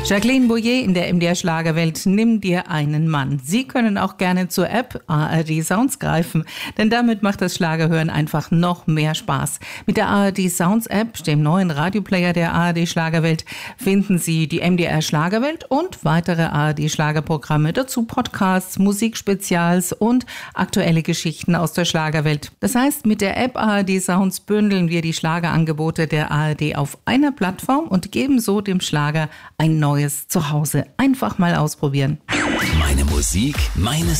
Jacqueline Bouvier in der MDR Schlagerwelt, nimm dir einen Mann. Sie können auch gerne zur App ARD Sounds greifen, denn damit macht das Schlagerhören einfach noch mehr Spaß. Mit der ARD Sounds App, dem neuen Radioplayer der ARD Schlagerwelt, finden Sie die MDR Schlagerwelt und weitere ARD Schlagerprogramme, dazu Podcasts, Musikspezials und aktuelle Geschichten aus der Schlagerwelt. Das heißt, mit der App ARD Sounds bündeln wir die Schlagerangebote der ARD auf einer Plattform und geben so dem Schlager ein neues Zuhause. Einfach mal ausprobieren. Meine Musik, meine